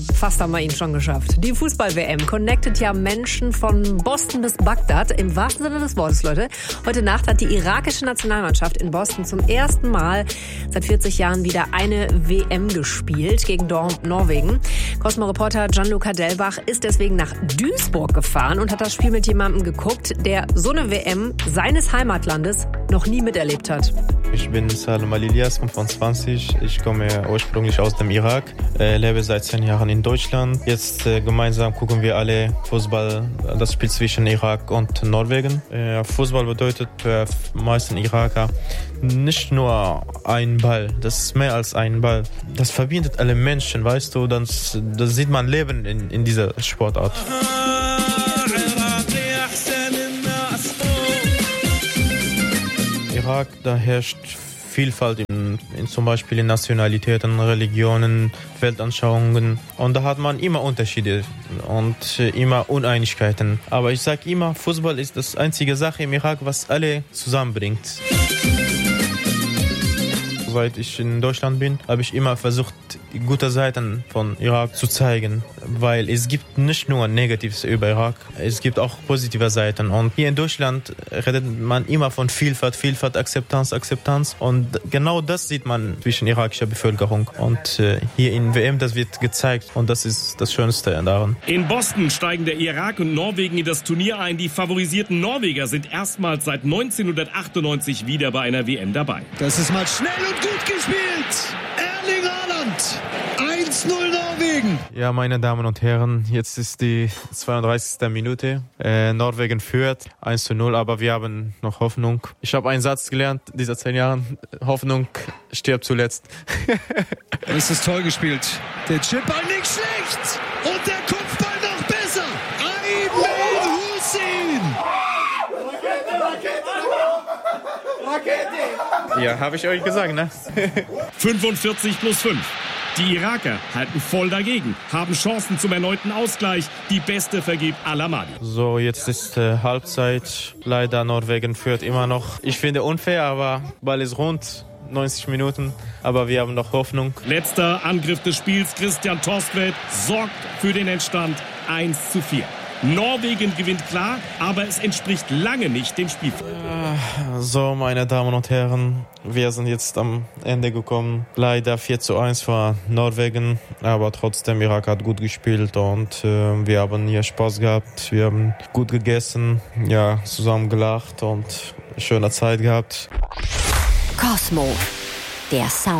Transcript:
Fast haben wir ihn schon geschafft. Die Fußball-WM connectet ja Menschen von Boston bis Bagdad, im wahrsten Sinne des Wortes, Leute. Heute Nacht hat die irakische Nationalmannschaft in Boston zum ersten Mal seit 40 Jahren wieder eine WM gespielt gegen Norwegen. Cosmo-Reporter Gianluca Delbach ist deswegen nach Duisburg gefahren und hat das Spiel mit jemandem geguckt, der so eine WM seines Heimatlandes noch nie miterlebt hat. Ich bin Salem Al-Ilyas, 25. Ich komme ursprünglich aus dem Irak, lebe seit 10 Jahren in Deutschland. Jetzt gemeinsam gucken wir alle Fußball, das Spiel zwischen Irak und Norwegen. Fußball bedeutet für die meisten Iraker nicht nur ein Ball, das ist mehr als ein Ball. Das verbindet alle Menschen, weißt du, das sieht man Leben in dieser Sportart. Irak, da herrscht Vielfalt in zum Beispiel in Nationalitäten, Religionen, Weltanschauungen. Und da hat man immer Unterschiede und immer Uneinigkeiten. Aber ich sage immer, Fußball ist das einzige Sache im Irak, was alle zusammenbringt. Seit ich in Deutschland bin, habe ich immer versucht, die guten Seiten von Irak zu zeigen. Weil es gibt nicht nur Negatives über Irak, es gibt auch positive Seiten. Und hier in Deutschland redet man immer von Vielfalt, Akzeptanz. Und genau das sieht man zwischen irakischer Bevölkerung. Und hier in WM, das wird gezeigt. Und das ist das Schönste daran. In Boston steigen der Irak und Norwegen in das Turnier ein. Die favorisierten Norweger sind erstmals seit 1998 wieder bei einer WM dabei. Das ist mal schnell und gut gespielt. Erling Haaland. 1-0 Norwegen. Ja, meine Damen und Herren, jetzt ist die 32. Minute. Norwegen führt 1-0, aber wir haben noch Hoffnung. Ich habe einen Satz gelernt, dieser 10 Jahren. Hoffnung stirbt zuletzt. Das ist toll gespielt. Der Chipball nicht schlecht. Und der Kopfball noch besser. Ayman Hussein. Rakete. Ja, habe ich euch gesagt, ne? 45+5. Die Iraker halten voll dagegen, haben Chancen zum erneuten Ausgleich. Die beste vergibt Al-Amadi. So, jetzt ist Halbzeit. Leider Norwegen führt immer noch. Ich finde unfair, aber Ball ist rund. 90 Minuten, aber wir haben noch Hoffnung. Letzter Angriff des Spiels. Christian Torstvedt sorgt für den Endstand 1:4. Norwegen gewinnt klar, aber es entspricht lange nicht dem Spiel. So, meine Damen und Herren, wir sind jetzt am Ende gekommen. Leider 4:1 für Norwegen, aber trotzdem Irak hat gut gespielt und wir haben hier Spaß gehabt. Wir haben gut gegessen, ja, zusammen gelacht und schöne Zeit gehabt. Cosmo, der Sound.